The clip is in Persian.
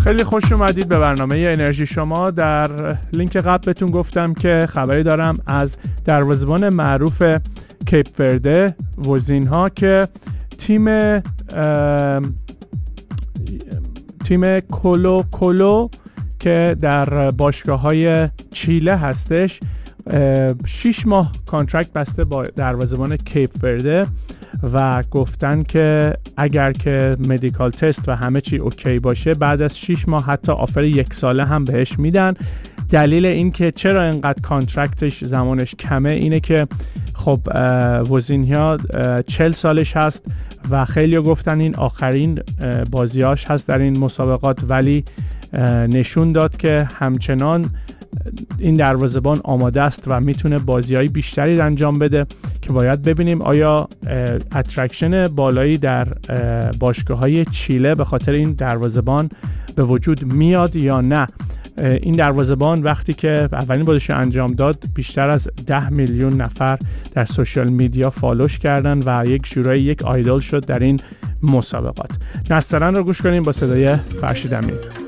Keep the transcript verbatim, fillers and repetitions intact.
خیلی خوش اومدید به برنامه انرژی شما. در لینک قبل بهتون گفتم که خبری دارم از دروازه‌بان معروف کیپ ورده وزینها که تیم تیم کولو کولو که در باشگاه‌های چیله هستش شش ماه کانترکت بسته با دروازه‌بان کیپ ورده و گفتن که اگر که مدیکال تست و همه چی اوکی باشه بعد از شش ماه حتی آفر یک ساله هم بهش میدن. دلیل این که چرا اینقدر کانترکتش زمانش کمه اینه که خب وزینها چهل سالش هست و خیلی گفتن این آخرین بازیاش هست در این مسابقات، ولی نشون داد که همچنان این دروازه‌بان آماده است و میتونه بازی‌های بیشتری انجام بده که باید ببینیم آیا اترکشن بالایی در باشگاه‌های چیله به خاطر این دروازه‌بان به وجود میاد یا نه. این دروازه‌بان وقتی که اولین بازیش انجام داد بیشتر از ده میلیون نفر در سوشال میدیا فالوش کردن و یک جورایی یک آیدول شد در این مسابقات. نسترن رو گوش کنیم با صدای فرشید امین.